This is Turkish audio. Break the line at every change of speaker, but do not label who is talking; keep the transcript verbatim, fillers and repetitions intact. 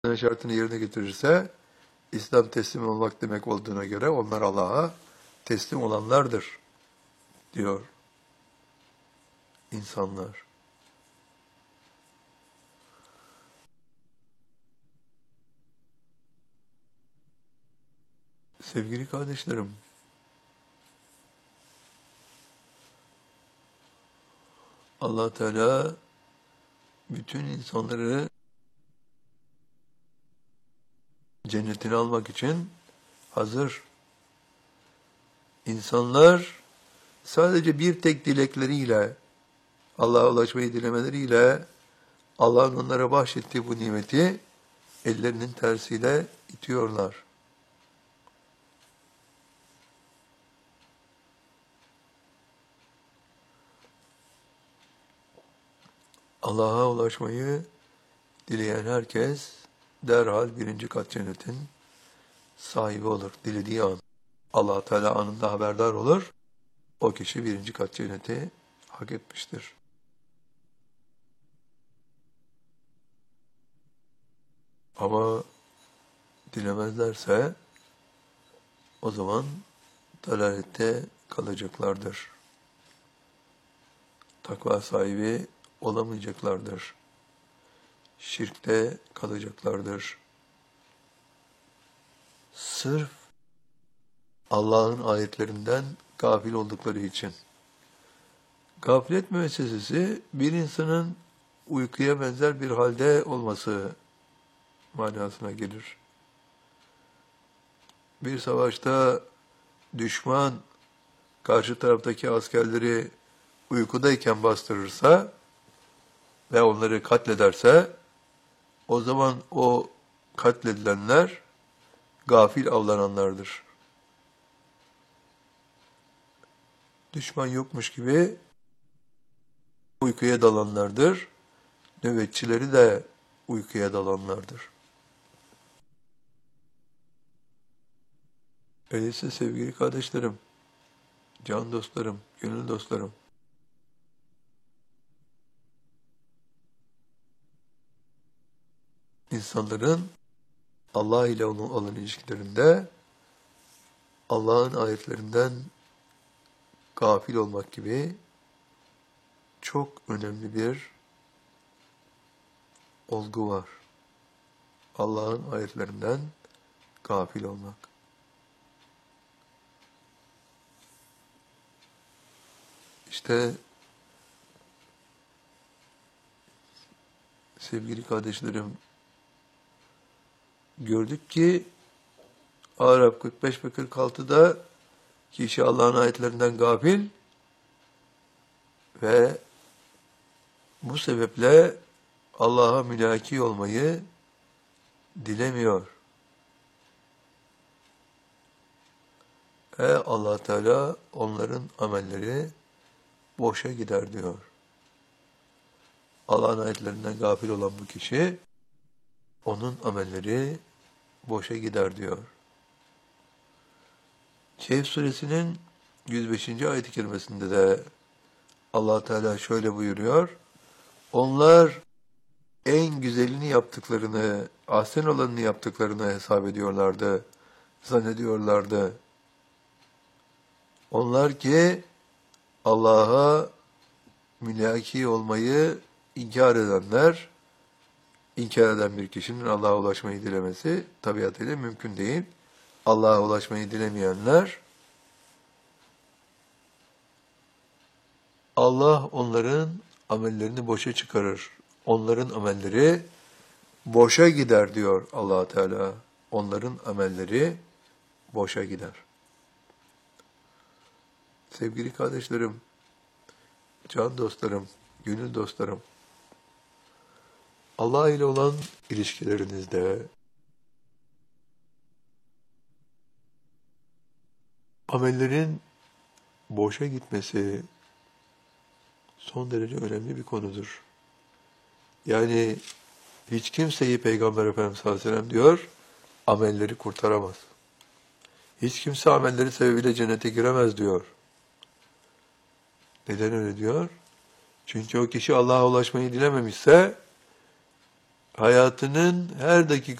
şartını yerine getirirse İslam teslim olmak demek olduğuna göre onlar Allah'a teslim olanlardır diyor insanlar. Sevgili kardeşlerim, Allah Teala bütün insanları cennetine almak için hazır. İnsanlar sadece bir tek dilekleriyle, Allah'a ulaşmayı dilemeleriyle Allah'ın onlara bahşettiği bu nimeti ellerinin tersiyle itiyorlar. Allah'a ulaşmayı dileyen herkes derhal birinci kat cennetin sahibi olur. Dilediği an. Allah Teala anında haberdar olur. O kişi birinci kat cenneti hak etmiştir. Ama dilemezlerse o zaman dalalette kalacaklardır. Takva sahibi olamayacaklardır. Şirkte kalacaklardır. Sırf Allah'ın ayetlerinden gafil oldukları için. Gaflet müessesesi bir insanın uykuya benzer bir halde olması manasına gelir. Bir savaşta düşman karşı taraftaki askerleri uykudayken bastırırsa ve onları katlederse o zaman o katledilenler gafil avlananlardır. Düşman yokmuş gibi uykuya dalanlardır. Nöbetçileri de uykuya dalanlardır. Öyleyse sevgili kardeşlerim, can dostlarım, gönül dostlarım, insanların Allah ile olan ilişkilerinde Allah'ın ayetlerinden gafil olmak gibi çok önemli bir olgu var. Allah'ın ayetlerinden gafil olmak. İşte sevgili kardeşlerim, gördük ki Araf kırk beş ve kırk altıda kişi Allah'ın ayetlerinden gafil ve bu sebeple Allah'a mülaki olmayı dilemiyor. Ve Allah Teala onların amelleri boşa gider diyor. Allah'ın ayetlerinden gafil olan bu kişi, onun amelleri boşa gider diyor. Kehf suresinin yüz beşinci ayet-i kerimesinde de Allah Teala şöyle buyuruyor. Onlar en güzelini yaptıklarını, ahsen olanını yaptıklarını hesap ediyorlardı, zannediyorlardı. Onlar ki Allah'a mülaki olmayı inkar edenler, inkar eden bir kişinin Allah'a ulaşmayı dilemesi tabiatıyla mümkün değil. Allah'a ulaşmayı dilemeyenler, Allah onların amellerini boşa çıkarır. Onların amelleri boşa gider diyor Allah Teala. Onların amelleri boşa gider. Sevgili kardeşlerim, can dostlarım, gönül dostlarım, Allah ile olan ilişkilerinizde amellerin boşa gitmesi son derece önemli bir konudur. Yani hiç kimseyi Peygamber Efendimiz sallallahu aleyhi ve sellem diyor, amelleri kurtaramaz. Hiç kimse amelleri sebebiyle cennete giremez diyor. Neden öyle diyor? Çünkü o kişi Allah'a ulaşmayı dilememişse, hayatının her dakika